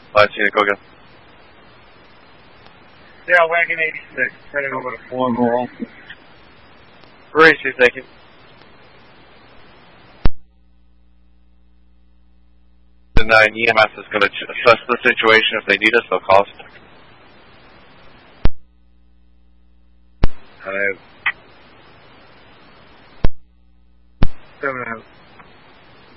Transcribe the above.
Last unit, go again. Yeah, Wagon 86, heading over to Floormore. Gracie, thank you. The 9 EMS is going to assess the situation. If they need us, they'll call us. Hello. 7 out.